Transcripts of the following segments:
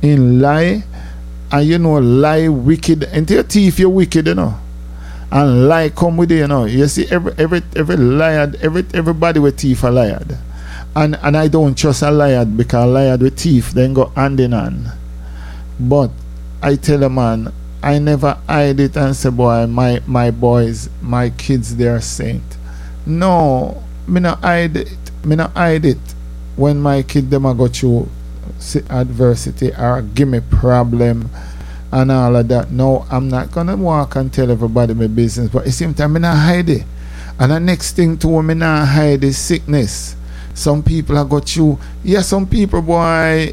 in lie, and lie wicked. And your thief, you're wicked, and lie come with it, You see, every liar, everybody with thief a liar. And I don't trust a liar, because a liar with thief then go hand in hand. But I tell a man, I never hide it and say, boy, my boys, my kids, they are saint. No, me not hide it. Me not hide it. When my kid them a go through adversity or give me problem and all of that. No, I'm not gonna walk and tell everybody my business. But at the same time, me not hide it. And the next thing too, me not hide is sickness. Some people have got through. Yeah, some people, boy, I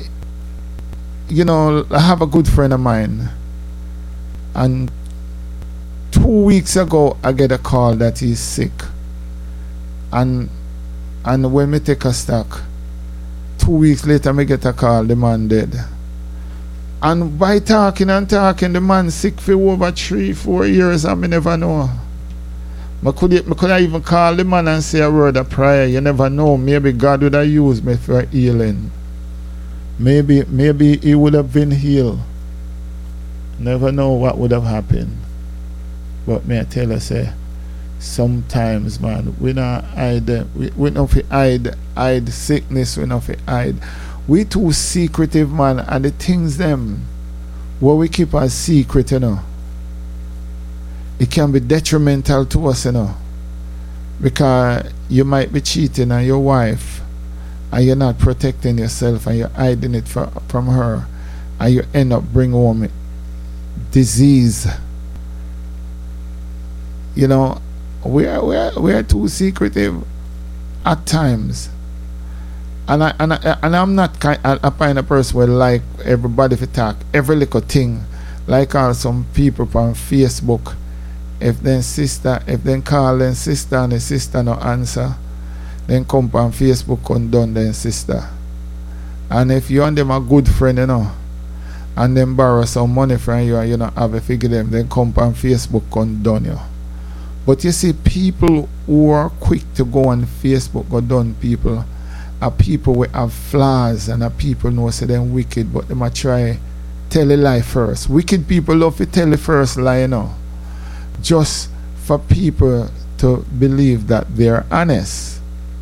have a good friend of mine. And 2 weeks ago, I get a call that he's sick. And when me take a stock, 2 weeks later, me get a call, the man dead. And by talking, the man sick for over 3-4 years, and me never know. I could even call the man and say a word of prayer. You never know. Maybe God would have used me for healing. Maybe he would have been healed. Never know what would have happened. But may I tell you, say, sometimes, man, we not hide. We not hide sickness. We not hide. We too secretive, man, and the things them what we keep as secret, it can be detrimental to us, because you might be cheating on your wife and you're not protecting yourself and you're hiding it from her, and you end up bringing home disease. We are too secretive at times, and I'm not a kind of person where like everybody to talk every little thing, like all some people on Facebook. If then call them sister and the sister no answer, then come on Facebook and done then sister. And if you and them a good friend, and then borrow some money from you and you not have a figure them, then come on Facebook and done you. But you see, people who are quick to go on Facebook or done people are people who have flaws, and are people know say them wicked, but they might try tell a lie first. Wicked people love to tell the first lie, just for people to believe that they're honest.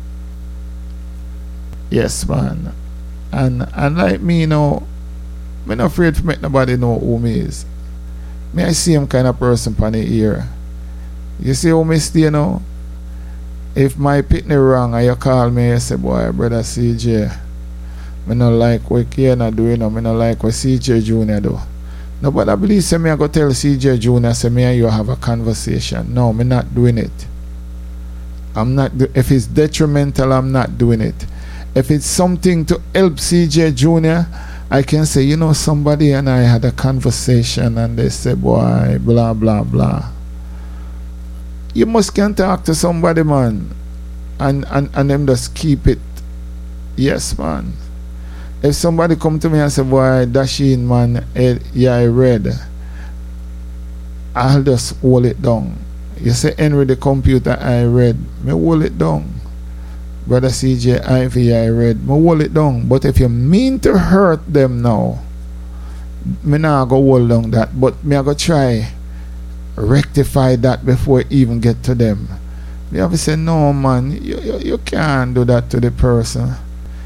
Yes, man. And like me, I'm not afraid to make nobody know who me is. Me, I see him kind of person on the ear. You see how me stay now? If my pitney wrong and you call me, you say, boy, brother CJ, me not like what Kiana do, me not like what CJ Jr. do. No, but I believe say me I go tell CJ Jr. say me and you have a conversation. No, me not doing it. I'm not. If it's detrimental, I'm not doing it. If it's something to help CJ Jr., I can say, somebody and I had a conversation and they say, boy, blah blah blah. You must can talk to somebody, man, and them just keep it. Yes, man. If somebody come to me and say, boy, Dasheen, man, yeah, I read, I'll just hold it down. You say, Henry, the computer, I read, me hold it down. Brother CJ, Ivy, I read, me hold it down. But if you mean to hurt them now, me not go hold down that, but me I go try rectify that before I even get to them. Me have to say, no, man, you can't do that to the person.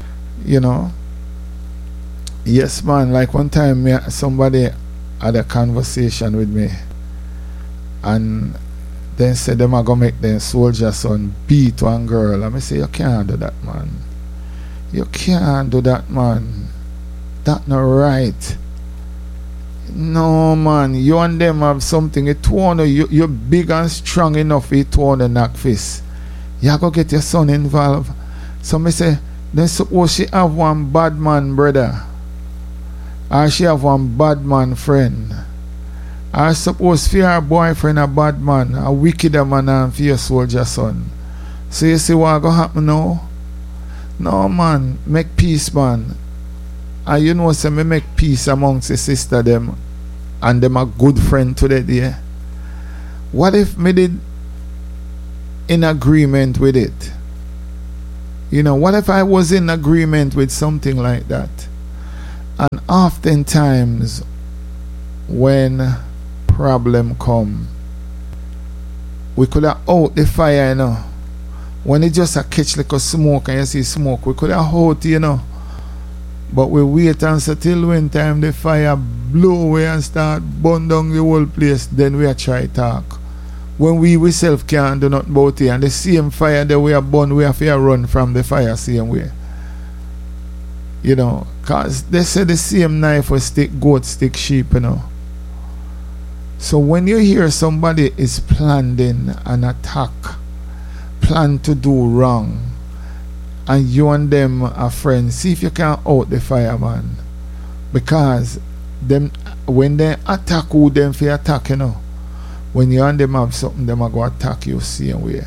Yes, man, like one time somebody had a conversation with me and then said them are going to make them soldier son beat one girl. And I say, you can't do that, man. You can't do that, man. That's not right. No, man, you and them have something. You're big and strong enough to turn the knock fist. You go get your son involved. So me say, then suppose she have one bad man brother, or she have one bad man friend, or suppose for her boyfriend a bad man, a wicked man, and for your soldier son. So you see what go happen now? No, man, make peace, man. And say me make peace amongst the sister them, and them a good friend today there. What if me did in agreement with it? What if I was in agreement with something like that? And oftentimes when problem come, we could have out the fire, you know. When it just a catch like a smoke and you see smoke, we could have out, you know. But we wait until till when time the fire blow away and start burn down the whole place, then we are try talk. When we self can't do nothing about it, and the same fire that we are burn, we have to run from the fire same way. You know, because they say the same knife will stick goat, stick sheep, you know. So when you hear somebody is planning an attack, plan to do wrong, and you and them are friends, see if you can out the fireman. Because them when they attack who them for attack, you know. When you and them have something, them are going to attack you same way.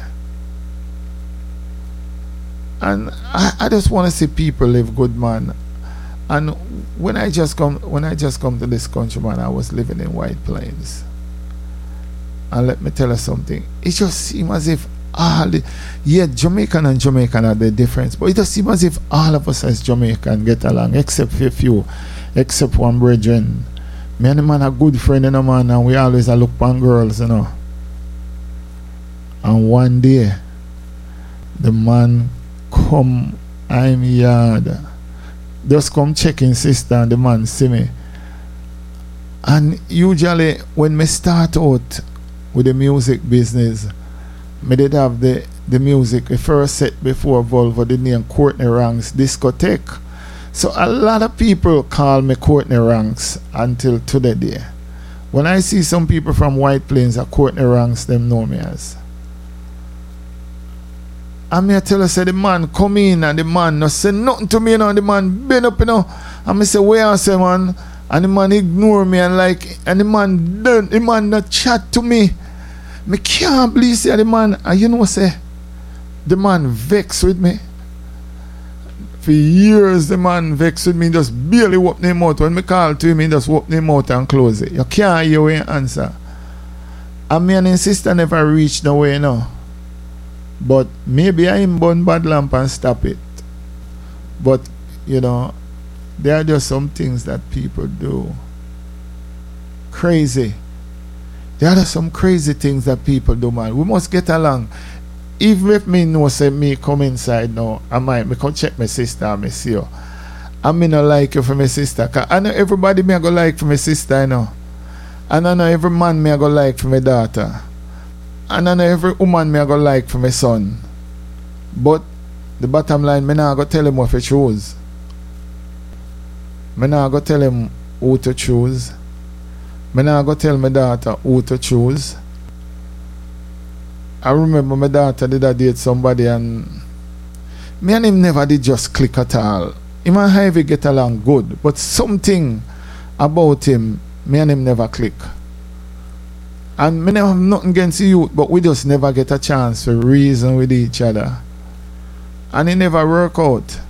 And I just want to see people live good, man. And when I just come to this country, man, I was living in White Plains. And let me tell you something. It just seems as if Jamaican and Jamaican are the difference, but it just seems as if all of us as Jamaican get along, except for a few, except one brethren. Me and the man a good friend, you know, man, and we always look on girls, you know. And one day, the man come, I'm yard, just come checking sister, and the man see me. And usually, when me start out with the music business, me did have the music, the first set before Volvo, the name Courtney Ranks Discotheque. So a lot of people call me Courtney Ranks until today. When I see some people from White Plains at Courtney Ranks, them know me as. And me I tell her, say the man come in and the man no say nothing to me, you know, the man bend up, you know. And me say, where I say, man? And the man ignore me and the man not chat to me. Me can't believe say the man, and you know say, the man vex with me. For years the man vex with me, just barely open him out. When me call to him, he just open him out and close it. You can't hear when you answer. And me and his sister never reached no way, you know. But maybe I him burn bad lamp and stop it. But, you know, there are just some things that people do. Crazy. There are some crazy things that people do, man. We must get along. Even if me know say me come inside now, me come check my sister and me see you. And me not like you for my sister. Cause I know everybody me I go like for my sister, you know. And I know every man me I go like for my daughter. And I know every woman me I go like for my son. But the bottom line, me not go tell him what to choose. Me not go tell him who to choose. Me not go tell my daughter who to choose. I remember my daughter did a date somebody and me and him never did just click at all. Him and Ivy get along good, but something about him, me and him never click. And me never have nothing against you, but we just never get a chance to reason with each other. And it never work out.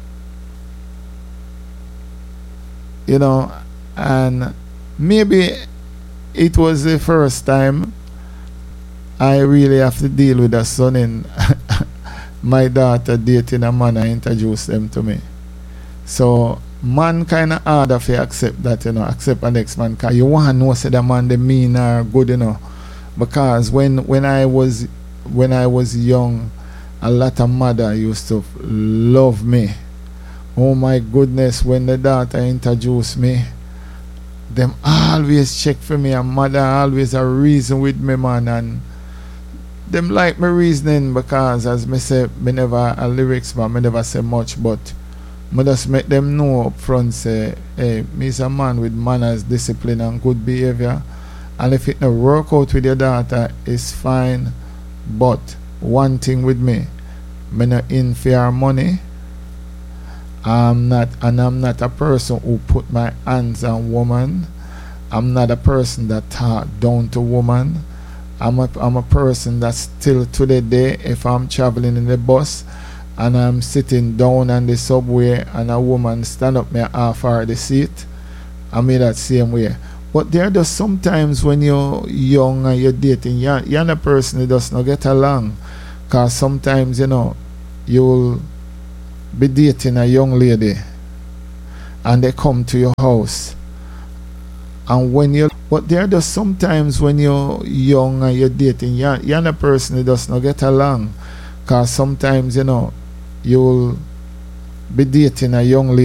You know, and maybe it was the first time I really have to deal with a son in my daughter dating a man and introduce them to me. So man kind of harder to accept that, you know, accept an next man, because you want to know say the man the mean or good, you know. Because when I was young, a lot of mother used to love me. Oh my goodness, when the daughter introduced me, them always check for me, and mother always a reason with me, man, and them like my reasoning, because as me say, me never a lyrics man, me never say much, but me just make them know up front, say, hey, me is a man with manners, discipline and good behavior, and if it no work out with your daughter, it's fine, but one thing with me not in for your money. I'm not a person who put my hands on woman. I'm not a person that talk down to woman. I'm a person that still to the day, if I'm traveling in the bus and I'm sitting down on the subway and a woman stand up me half her the seat, I mean that same way. But there are just sometimes when you're young and you're dating, you're a person who does not get along. Because sometimes, you know, you'll be dating a young lady and they come to your house. And when you, but there are just sometimes when you're young and you're dating, you're not a person who does not get along. Because sometimes, you'll be dating a young lady